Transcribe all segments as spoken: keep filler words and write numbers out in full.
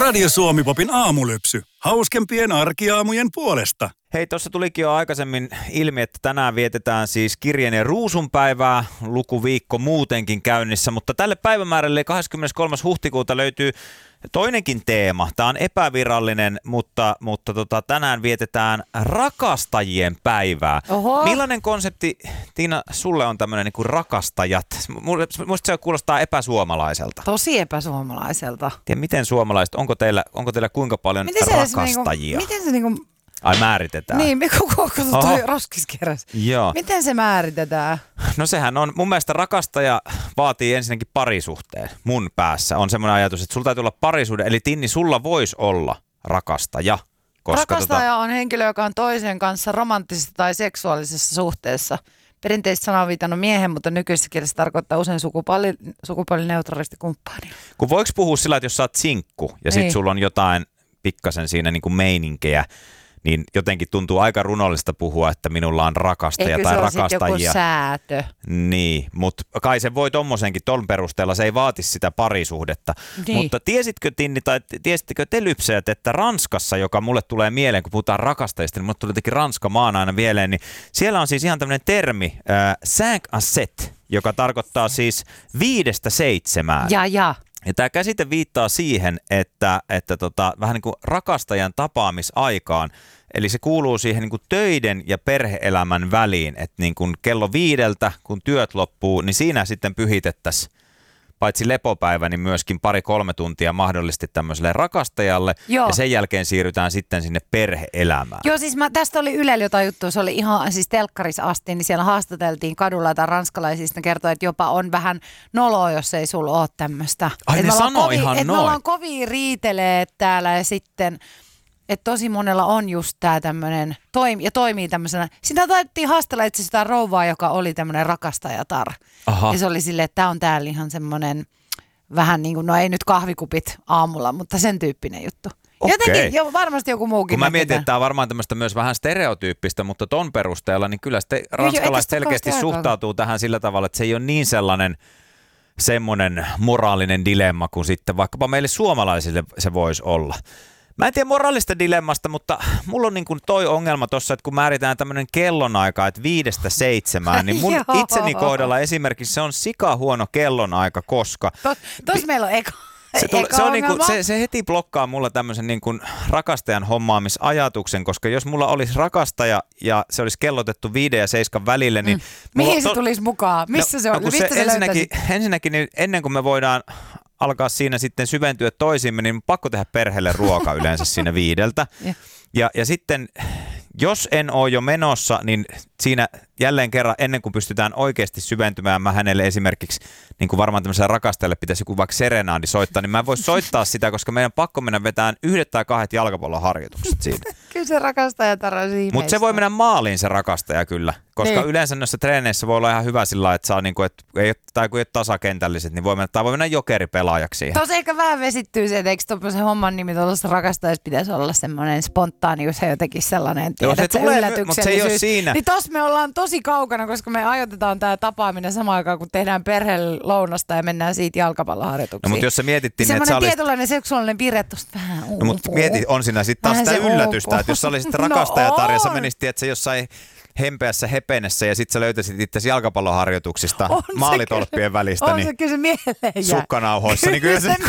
Radio Suomi Popin aamulypsy. Hauskempien arkiaamujen puolesta. Hei, tuossa tulikin jo aikaisemmin ilmi, että tänään vietetään siis kirjeen ja ruusun päivää, lukuviikko muutenkin käynnissä, mutta tälle päivämäärälle kahdeskymmeneskolmas huhtikuuta löytyy toinenkin teema. Tämä on epävirallinen, mutta, mutta tota, tänään vietetään rakastajien päivää. Oho. Millainen konsepti, Tiina, sulle on tämmöinen niin kuin rakastajat? Musta se kuulostaa epäsuomalaiselta. Tosi epäsuomalaiselta. Tiedä, miten suomalaiset, onko teillä, onko teillä kuinka paljon miten se rakastajia? Niinku, miten se niinku... Ai määritetään. Niin, koko toi roskiskeräs. Joo. Miten se määritetään? No sehän on, mun mielestä rakastaja vaatii ensinnäkin parisuhteen mun päässä. On semmoinen ajatus, että sulla täytyy olla parisuhde. Eli Tinni, sulla voisi olla rakastaja. Koska rakastaja tota... on henkilö, joka on toisen kanssa romanttisessa tai seksuaalisessa suhteessa. Perinteisesti sana on viitannut miehen, mutta nykyisessä kielessä tarkoittaa usein sukupuoli, sukupuolineutraalisti kumppania. Kun voiko puhua sillä, että jos sä oot sinkku ja sit niin. sulla on jotain pikkasen siinä niin kuin meininkejä, niin jotenkin tuntuu aika runollista puhua, että minulla on rakastaja Eikö tai se rakastajia. Eikö se joku säätö? Niin, mutta kai se voi tommosenkin ton perusteella, se ei vaati sitä parisuhdetta. Niin. Mutta tiesitkö, Tinni, tai tiesittekö te lypsäjät, että Ranskassa, joka mulle tulee mieleen, kun puhutaan rakastajista, niin mulle tulee jotenkin Ranska maana aina mieleen, niin siellä on siis ihan tämmöinen termi, äh, cinq à sept, joka tarkoittaa siis viidestä seitsemään. Ja, ja. Ja tämä käsite viittaa siihen, että, että tota, vähän niin kuin rakastajan tapaamisaikaan, eli se kuuluu siihen niin kuin töiden ja perhe-elämän väliin, että niin kuin kello viideltä, kun työt loppuu, niin siinä sitten pyhitettäisiin paitsi lepopäivä, niin myöskin pari-kolme tuntia mahdollisesti tämmöiselle rakastajalle. Joo. Ja sen jälkeen siirrytään sitten sinne perhe-elämään. Joo, siis mä, tästä oli Ylellä jotain juttua, se oli ihan siis telkkarissa asti, niin siellä haastateltiin kadulla jotain ranskalaisista, ne kertoi, että jopa on vähän noloa, jos ei sulla ole tämmöistä. Ai et ne sanoo kovin, ihan et noin. Me ollaan kovin riitelee täällä ja sitten... Että tosi monella on just tää tämmönen, toimi, ja toimii tämmöisenä. Sitä taidettiin haastella itse sitä rouvaa, joka oli tämmönen rakastajatar. Aha. Ja se oli silleen, että tää on täällä ihan semmonen vähän niin kuin, no ei nyt kahvikupit aamulla, mutta sen tyyppinen juttu. Okei. Jotenkin, jo, varmasti joku muukin. Kun mä näkee mietin, että tämä on varmaan tämmöistä myös vähän stereotyyppistä, mutta ton perusteella, niin kyllä sitten ranskalaiset selkeästi suhtautuu tähän sillä tavalla, että se ei ole niin sellainen semmoinen moraalinen dilemma kuin sitten vaikkapa meille suomalaisille se voisi olla. Mä en tiedä moraalista dilemmasta, mutta mulla on niin kuin toi ongelma tossa, että kun määritään tämmöinen kellonaika, että viidestä seitsemään, niin mun itseni kohdalla esimerkiksi se on sikahuono kellonaika, koska... Tos, tos meillä on eka. Se, tuli, se, on niinku, se, se heti blokkaa mulla tämmöisen niinku rakastajan hommaamisajatuksen, koska jos mulla olisi rakastaja ja se olisi kellotettu viiden ja seiskan välille, niin... Mm. Mihin to... se tulisi mukaan? Missä no, se on? No, Mistä se se ensinnäkin, ensinnäkin niin ennen kuin me voidaan alkaa siinä sitten syventyä toisiimme, niin pakko tehdä perheelle ruoka yleensä siinä viideltä. Ja, ja, ja sitten... Jos en ole jo menossa, niin siinä jälleen kerran ennen kuin pystytään oikeasti syventymään, mä hänelle esimerkiksi, niin kuin varmaan tämmöiselle rakastajalle pitäisi joku vaikka serenaadi soittaa, niin mä en voi soittaa sitä, koska meidän pakko mennä vetään yhdet tai kahdet jalkapalloharjoitukset siinä. Kyllä se rakastaja tarvitsee ihmeistä. Mutta se voi mennä maaliin se rakastaja kyllä, koska niin. Yleensä noissa treeneissä voi olla ihan hyvä sillä lailla, että saa niinku, et, ei, tai kun ei ole tasakentälliset, niin voi mennä, tai voi mennä jokeripelaajaksi ihan. Tuossa ehkä vähän vesittyy se, että eikö tuollaisen homman nimi tuollaisessa rakastajassa pitäisi olla semmoinen spontaanius ja jotenkin sellainen, tiedät, Joo, se, se tulee, mutta se ei ole siinä. Niin tossa me ollaan tosi kaukana, koska me ajoitetaan tämä tapaaminen samaan aikaan, kun tehdään perheelle lounasta ja mennään siitä jalkapalloharjoituksiin. No mutta jos sä mietittiin, niin, että sä olisit... olisit... tietynlainen seksuaalinen piirre tuosta vähän uupuu. No mutta mieti, on siinä sitten taas sitä yllätystä, uupuu. Että jos sä olisit rakastajatar ja sä menisit, että se jossain hempeässä hepenessä ja sitten sä löytäisit itse jalkapalloharjoituksista on maalitolppien välistä. On niin se kyllä se mieleen jää. Sukkanauhoissa. Niin kyllä se,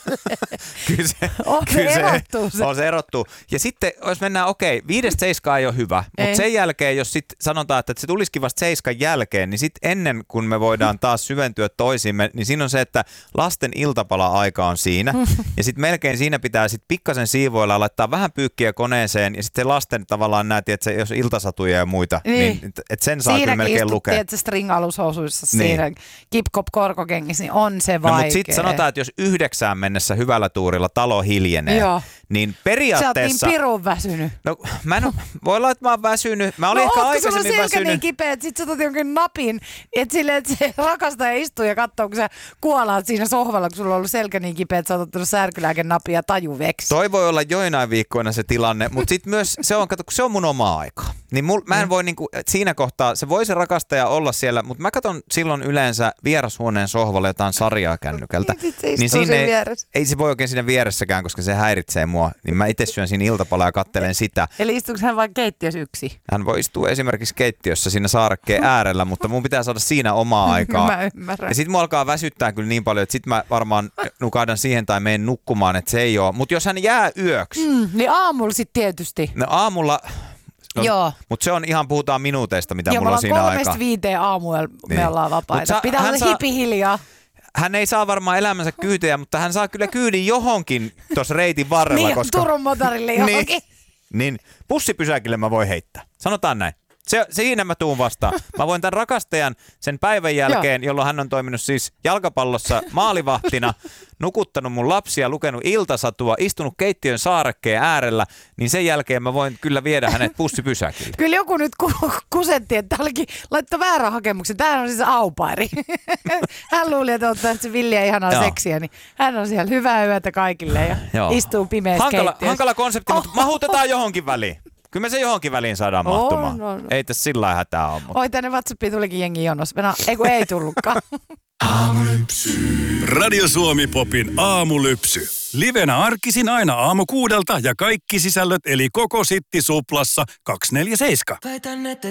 kyllä se, on kyllä se erottuu se. On se erottuu. Ja sitten jos mennään, okei, viidestä seiskaan ei ole hyvä, ei. Mutta sen jälkeen, jos sitten sanotaan, että se tulisikin vasta seiskan jälkeen, niin sitten ennen kuin me voidaan taas syventyä toisiimme, niin siinä on se, että lasten iltapala-aika on siinä. Ja sitten melkein siinä pitää sitten pikkasen siivoilla, laittaa vähän pyykkiä koneeseen ja sitten lasten tavallaan näet, että jos iltasatuja ja muita, niin, niin että sen saa kyllä melkein lukea. Siinäkin istuttiin, string-alushousuissa niin. siinä kip-kop-korkokengissä, niin on se no, vaikea. mutta sitten sanotaan, että jos yhdeksään mennessä hyvällä tuurilla talo hiljenee, joo. Niin periaatteessa... Sä oot niin pirun väsynyt. No mä en ole, voi olla, että mä oon väsynyt. Mä olin no, ehkä aikaisemmin väsynyt. No ootko sulla selkä niin kipeä, että sit sä otat jonkin napin, että silleen, että se rakastaja istuu ja katsoo, kun sä kuolaat siinä sohvalla, kun sulla on ollut selkä niin kipeä, että sä oot ottanut särkylääkenapin ja taju veksi. Toi voi olla joinain viikkoina se tilanne, mutta sit myös se on, kato, kun se on mun omaa aikaa. Niin mul, mä en voi niinku, siinä kohtaa, se voi se rakastaja olla siellä, mutta mä katson silloin yleensä vierashuoneen sohvalle jotain sarjaa kännykältä. Niin siinä ei, ei se voi oikein siinä vieressäkään, koska se häiritsee mua. Niin mä itse syön siinä iltapalaa ja katselen sitä. Eli istuuko hän vain keittiössä yksi? Hän voi istua esimerkiksi keittiössä siinä saarekkeen äärellä, mutta mun pitää saada siinä omaa aikaa. Mä ymmärrän. Ja sit mua alkaa väsyttää kyllä niin paljon, että sit mä varmaan nukahdan siihen tai menen nukkumaan, että se ei oo. Mutta jos hän jää yöksi. Mm, niin aamulla sit tietysti. No aamulla... No, joo. Mutta se on ihan, puhutaan minuuteista, mitä joo, mulla on siinä aikaa. Joo, kolmesta viiteen aamuella niin. me ollaan vapaita. Sa- pitää olla saa... hipi hiljaa. Hän ei saa varmaan elämänsä kyytejä, mutta hän saa kyllä kyydin johonkin tuossa reitin varrella. Niin, koska... Turun motorille johonkin. niin, niin, bussipysäkille mä voin heittää. Sanotaan näin. Se, siinä mä tuun vastaan. Mä voin tämän rakastajan sen päivän jälkeen, jolloin hän on toiminut siis jalkapallossa maalivahtina, nukuttanut mun lapsia, lukenut iltasatua, istunut keittiön saarekkeen äärellä, niin sen jälkeen mä voin kyllä viedä hänet bussipysäkille. Kyllä joku nyt ku- kusetti, että olikin laittoi väärän hakemuksen. Tämähän on siis aupairi. Hän luuli, että ottaa se villiä ihanaa Joo. seksiä, niin hän on siellä hyvää yötä kaikille ja Joo. istuu pimeässä hankala, keittiössä. Hankala konsepti, mutta mahutetaan johonkin väliin. Kyllä me se johonkin väliin saadaan oh, mahtumaan. No, no. Ei tässä sillä lailla hätää ole. Mutta... Oi, tänne WhatsAppiin tulikin jengi jonos. No, ei kun ei tullutkaan. Aamulypsy. Radio Suomi Popin aamulypsy. Livenä arkisin aina aamu kuudelta ja kaikki sisällöt eli koko Sitti Suplassa kaksikymmentäneljä seitsemän.